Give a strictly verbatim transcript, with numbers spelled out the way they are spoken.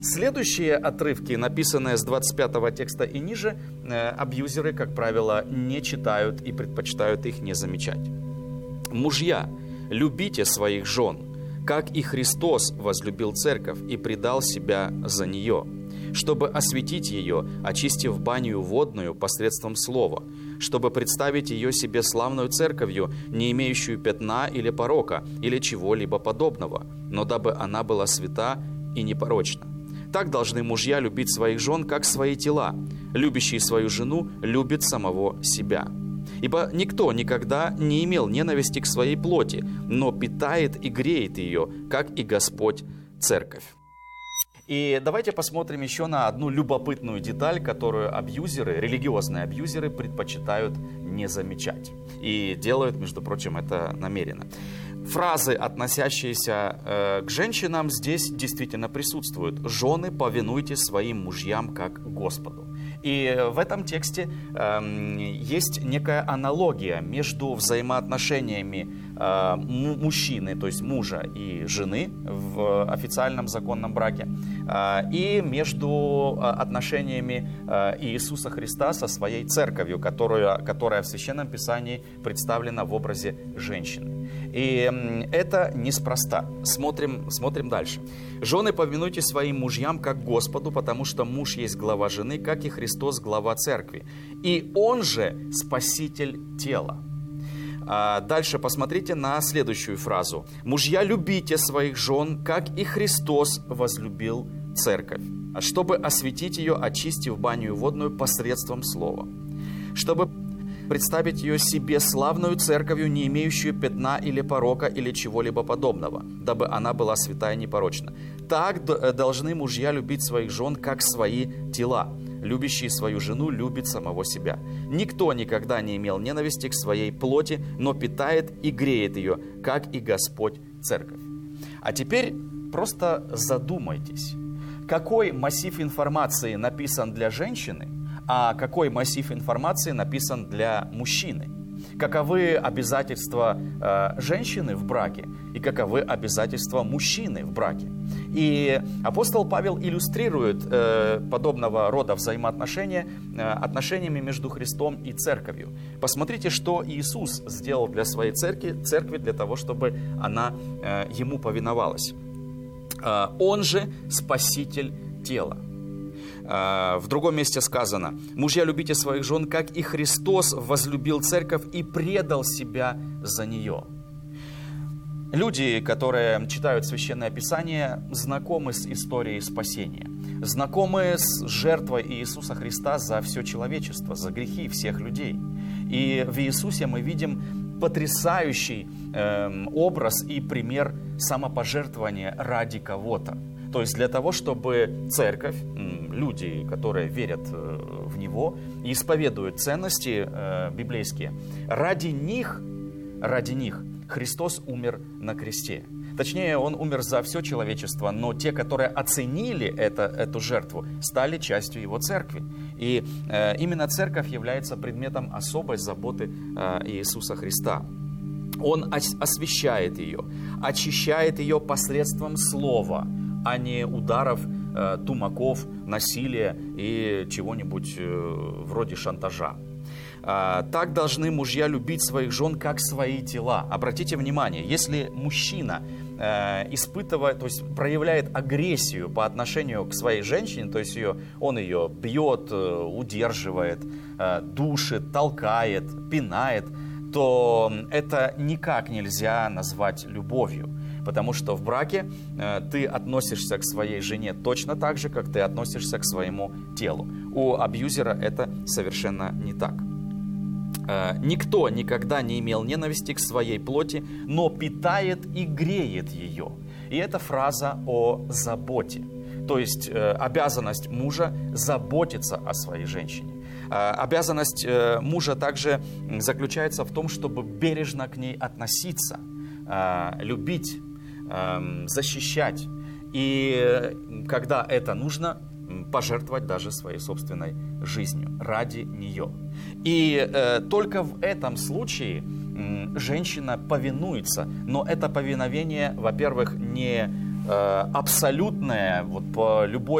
Следующие отрывки, написанные с двадцать пятого текста и ниже, абьюзеры, как правило, не читают и предпочитают их не замечать. «Мужья, любите своих жен, как и Христос возлюбил церковь и предал себя за нее, чтобы осветить ее, очистив баню водную посредством слова, чтобы представить ее себе славную церковью, не имеющую пятна или порока, или чего-либо подобного, но дабы она была свята и непорочна. Так должны мужья любить своих жен, как свои тела. Любящий свою жену любит самого себя. Ибо никто никогда не имел ненависти к своей плоти, но питает и греет ее, как и Господь церковь». И давайте посмотрим еще на одну любопытную деталь, которую абьюзеры, религиозные абьюзеры предпочитают не замечать. И делают, между прочим, это намеренно. Фразы, относящиеся э, к женщинам, здесь действительно присутствуют. «Жены, повинуйтесь своим мужьям, как Господу». И в этом тексте э, есть некая аналогия между взаимоотношениями э, мужчины, то есть мужа и жены в официальном законном браке, э, и между отношениями э, Иисуса Христа со своей церковью, которая, которая в Священном Писании представлена в образе женщины. И э, это неспроста. Смотрим, смотрим дальше. «Жены, повинуйтесь своим мужьям, как Господу, потому что муж есть глава жены, как и Христос глава церкви, и Он же спаситель тела». А дальше посмотрите на следующую фразу. «Мужья, любите своих жен, как и Христос возлюбил церковь, чтобы осветить ее, очистив баню водную посредством слова, чтобы представить ее себе славную церковью, не имеющую пятна или порока, или чего-либо подобного, дабы она была святая и непорочна. Так должны мужья любить своих жен, как свои тела. Любящий свою жену любит самого себя. Никто никогда не имел ненависти к своей плоти, но питает и греет ее, как и Господь церковь». А теперь просто задумайтесь, какой массив информации написан для женщины, а какой массив информации написан для мужчины. Каковы обязательства э, женщины в браке и каковы обязательства мужчины в браке. И апостол Павел иллюстрирует э, подобного рода взаимоотношения э, отношениями между Христом и церковью. Посмотрите, что Иисус сделал для своей церкви, церкви для того, чтобы она э, ему повиновалась. Э, Он же спаситель тела. В другом месте сказано: «Мужья, любите своих жен, как и Христос возлюбил церковь и предал себя за нее». Люди, которые читают Священное Писание, знакомы с историей спасения, знакомы с жертвой Иисуса Христа за все человечество, за грехи всех людей. И в Иисусе мы видим потрясающий э, образ и пример самопожертвования ради кого-то. То есть для того, чтобы церковь, люди, которые верят в Него и исповедуют ценности э, библейские, ради них, ради них Христос умер на кресте. Точнее, Он умер за все человечество, но те, которые оценили это, эту жертву, стали частью Его церкви. И э, именно церковь является предметом особой заботы э, Иисуса Христа. Он ос- освящает ее, очищает ее посредством слова, а не ударов, э, тумаков, насилия и чего-нибудь э, вроде шантажа. Э, так должны мужья любить своих жен, как свои тела. Обратите внимание, если мужчина э, испытывает, то есть проявляет агрессию по отношению к своей женщине, то есть ее, он ее бьет, э, удерживает, э, душит, толкает, пинает, то это никак нельзя назвать любовью. Потому что в браке э, ты относишься к своей жене точно так же, как ты относишься к своему телу. У абьюзера это совершенно не так. Э, никто никогда не имел ненависти к своей плоти, но питает и греет ее. И это фраза о заботе. То есть э, обязанность мужа заботиться о своей женщине. Э, обязанность э, мужа также заключается в том, чтобы бережно к ней относиться, э, любить, защищать и, когда это нужно, пожертвовать даже своей собственной жизнью ради нее. И э, только в этом случае э, женщина повинуется, но это повиновение, во-первых, не э, абсолютное, вот по любой